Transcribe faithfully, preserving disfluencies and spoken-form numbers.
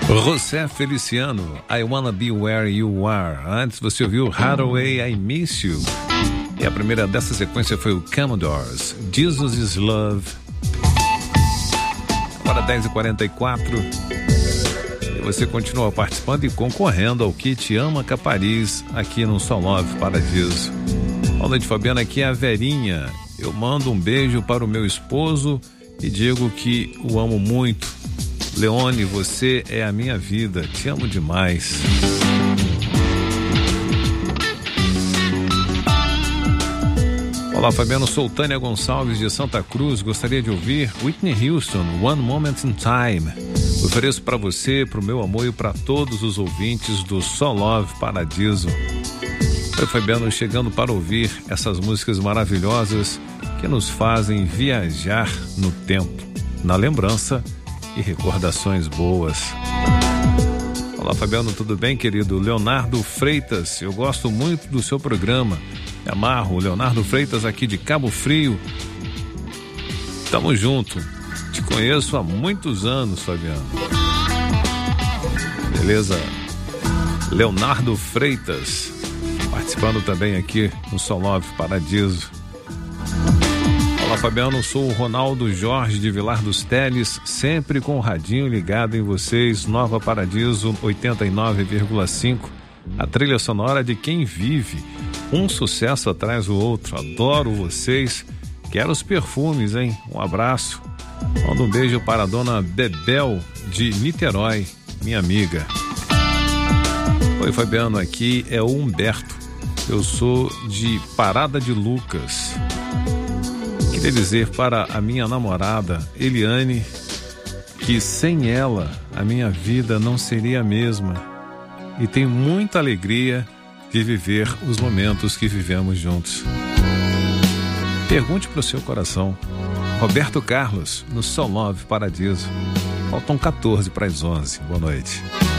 José Feliciano, I Wanna Be Where You Are. Antes você ouviu Hathaway, I Miss You. E a primeira dessa sequência foi o Commodores, Jesus Is Love. Agora dez e quarenta e quatro. E você continua participando e concorrendo ao kit Amaca Paris aqui no Sol Love Paradiso. Boa noite, Fabiana, aqui é a Verinha. Eu mando um beijo para o meu esposo e digo que o amo muito. Leone, você é a minha vida, te amo demais. Olá, Fabiano, sou Tânia Gonçalves de Santa Cruz, gostaria de ouvir Whitney Houston, One Moment in Time. Ofereço para você, para o meu amor e para todos os ouvintes do Sol Love Paradiso. Oi, Fabiano, chegando para ouvir essas músicas maravilhosas que nos fazem viajar no tempo, na lembrança e recordações boas. Olá, Fabiano, tudo bem, querido? Leonardo Freitas, eu gosto muito do seu programa. Me amarro, Leonardo Freitas aqui de Cabo Frio. Tamo junto. Te conheço há muitos anos, Fabiano. Beleza? Leonardo Freitas, participando também aqui no Sol Love Paradiso. Olá, Fabiano, sou o Ronaldo Jorge de Vilar dos Teles, sempre com o radinho ligado em vocês, Nova Paradiso oitenta e nove vírgula cinco, a trilha sonora de quem vive, um sucesso atrás do outro, adoro vocês, quero os perfumes, hein? Um abraço, mando um beijo para a dona Bebel de Niterói, minha amiga. Oi, Fabiano, aqui é o Humberto, eu sou de Parada de Lucas. Queria dizer para a minha namorada, Eliane, que sem ela a minha vida não seria a mesma. E tenho muita alegria de viver os momentos que vivemos juntos. Pergunte para o seu coração. Roberto Carlos, no Sol Love Paradiso. Faltam quatorze para as onze. Boa noite.